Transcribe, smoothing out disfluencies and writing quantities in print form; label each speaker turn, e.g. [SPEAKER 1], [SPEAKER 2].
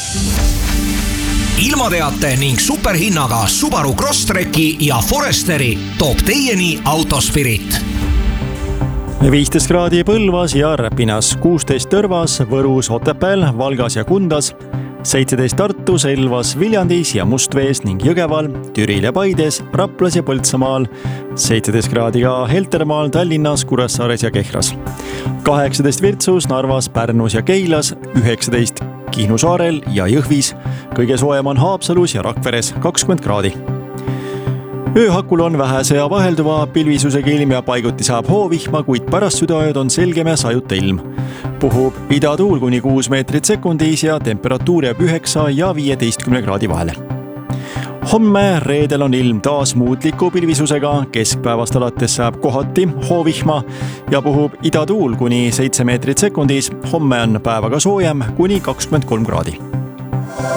[SPEAKER 1] ilmateate ning superhinnaga Subaru Crosstreki ja Foresteri toob teieni Autospirit.
[SPEAKER 2] 15 kraadi Põlvas ja Räpinas, 16 Tõrvas, Võrus, Otepääl, Valgas ja Kundas, 17 Tartus, Elvas, Viljandis ja Mustvees ning Jõgeval, Türil ja Paides, Raplas ja Põltsamaal, 17 kraadi ka Heltermaal, Tallinnas, Kuressaares ja Kehras, 18 Virtsus, Narvas, Pärnus ja Keilas, 19 Kihnu saarel ja Jõhvis, kõige soojem on Haapsalus ja Rakveres 20 kraadi. Ööhakul on vähese ja vahelduva pilvisusega ilm ja paiguti saab hoovihma, kuid pärast südaööd on selgem ja sajuta ilm. Puhub idatuul kuni 6 meetrit sekundis ja temperatuur jääb 9 ja 15 kraadi vahele. Homme reedel on ilm taas muutliku pilvisusega, keskpäevast alates saab kohati hoovihma ja puhub idatuul kuni 7 meetrit sekundis. Homme on päevaga soojem kuni 23 kraadi.